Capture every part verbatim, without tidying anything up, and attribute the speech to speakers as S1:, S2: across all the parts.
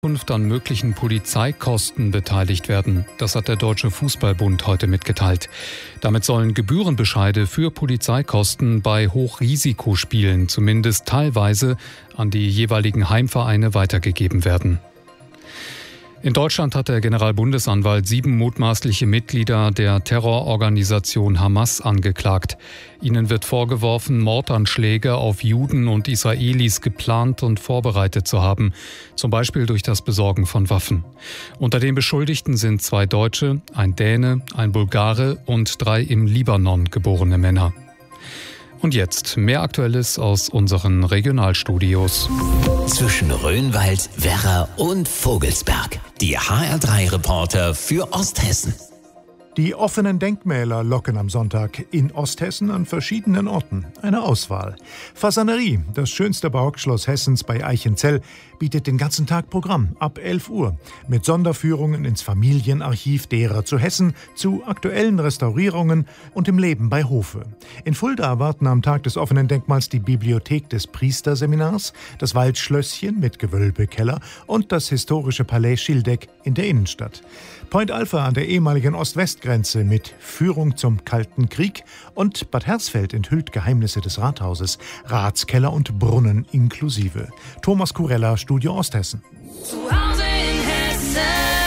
S1: Zukunft an möglichen Polizeikosten beteiligt werden. Das hat der Deutsche Fußballbund heute mitgeteilt. Damit sollen Gebührenbescheide für Polizeikosten bei Hochrisikospielen zumindest teilweise an die jeweiligen Heimvereine weitergegeben werden. In Deutschland hat der Generalbundesanwalt sieben mutmaßliche Mitglieder der Terrororganisation Hamas angeklagt. Ihnen wird vorgeworfen, Mordanschläge auf Juden und Israelis geplant und vorbereitet zu haben, zum Beispiel durch das Besorgen von Waffen. Unter den Beschuldigten sind zwei Deutsche, ein Däne, ein Bulgare und drei im Libanon geborene Männer. Und jetzt mehr Aktuelles aus unseren Regionalstudios.
S2: Zwischen Rhönwald, Werra und Vogelsberg. Die H R drei Reporter für Osthessen.
S3: Die offenen Denkmäler locken am Sonntag in Osthessen an verschiedenen Orten eine Auswahl. Fasanerie, das schönste Barockschloss Hessens bei Eichenzell, bietet den ganzen Tag Programm ab elf Uhr mit Sonderführungen ins Familienarchiv derer zu Hessen, zu aktuellen Restaurierungen und dem Leben bei Hofe. In Fulda erwarten am Tag des offenen Denkmals die Bibliothek des Priesterseminars, das Waldschlösschen mit Gewölbekeller und das historische Palais Schildeck in der Innenstadt. Point Alpha an der ehemaligen Ost-West-Grenze mit Führung zum Kalten Krieg und Bad Hersfeld enthüllt Geheimnisse des Rathauses, Ratskeller und Brunnen inklusive. Thomas Kurella, Studio Osthessen.
S4: Zu Hause in Hessen,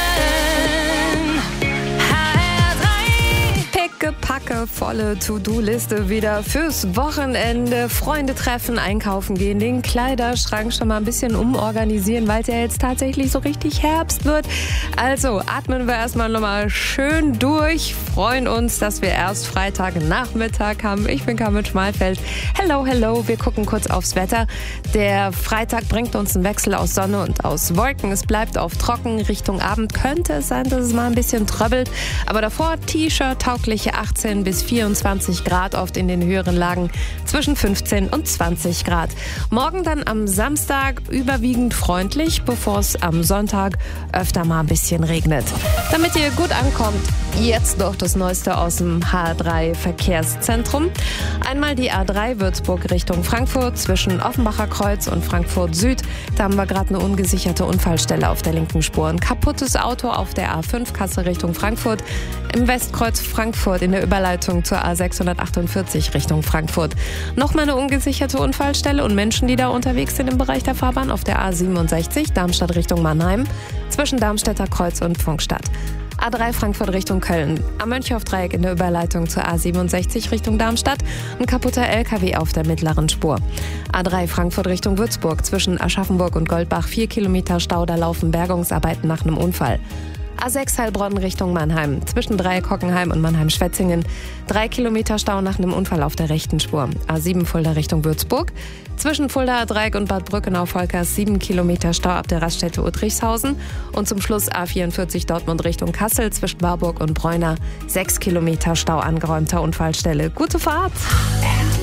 S4: H R drei.
S5: Pickepacke, volle To-Do-Liste wieder fürs Wochenende. Freunde treffen, einkaufen gehen, den Kleiderschrank schon mal ein bisschen umorganisieren, weil es ja jetzt tatsächlich so richtig Herbst wird. Also atmen wir erstmal nochmal schön durch, freuen uns, dass wir erst Freitagnachmittag haben. Ich bin Carmen Schmalfeld. Hello, hello. Wir gucken kurz aufs Wetter. Der Freitag bringt uns einen Wechsel aus Sonne und aus Wolken. Es bleibt auf trocken. Richtung Abend könnte es sein, dass es mal ein bisschen tröbbelt. Aber davor T-Shirt, taugliche achtzehn bis vierundzwanzig Grad, oft in den höheren Lagen zwischen fünfzehn und zwanzig Grad. Morgen dann am Samstag überwiegend freundlich, bevor es am Sonntag öfter mal ein bisschen regnet. Damit ihr gut ankommt, jetzt noch das Neueste aus dem H R drei Verkehrszentrum. Einmal die A drei Würzburg Richtung Frankfurt zwischen Offenbacher Kreuz und Frankfurt Süd. Da haben wir gerade eine ungesicherte Unfallstelle auf der linken Spur. Ein kaputtes Auto auf der A fünf Kassel Richtung Frankfurt. Im Westkreuz Frankfurt in der Überleitung zur A sechshundertachtundvierzig Richtung Frankfurt. Nochmal eine ungesicherte Unfallstelle und Menschen, die da unterwegs sind im Bereich der Fahrbahn auf der A siebenundsechzig Darmstadt Richtung Mannheim zwischen Darmstädter Kreuz und Funkstadt. A drei Frankfurt Richtung Köln. Am Mönchhoff-Dreieck in der Überleitung zur A siebenundsechzig Richtung Darmstadt. Ein kaputter L K W auf der mittleren Spur. A drei Frankfurt Richtung Würzburg. Zwischen Aschaffenburg und Goldbach vier Kilometer Stau. Da laufen Bergungsarbeiten nach einem Unfall. A sechs Heilbronn Richtung Mannheim. Zwischen Dreieck Hockenheim und Mannheim-Schwetzingen. Drei Kilometer Stau nach einem Unfall auf der rechten Spur. A sieben Fulda Richtung Würzburg. Zwischen Fulda Dreieck und Bad Brückenau-Volkers sieben Kilometer Stau ab der Raststätte Uttrichshausen. Und zum Schluss A vierundvierzig Dortmund Richtung Kassel. Zwischen Warburg und Bräuner sechs Kilometer Stau, angeräumter Unfallstelle. Gute Fahrt!